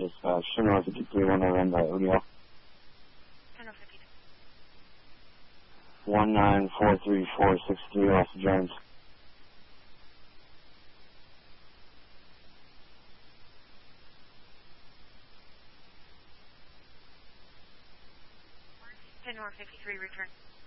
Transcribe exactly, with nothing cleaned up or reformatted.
dispatch, Chinook fifty-three, one oh one, O'Neill. Chinook fifty-three. one nine four three four six three, Austin Jones. Chinook fifty-three, return.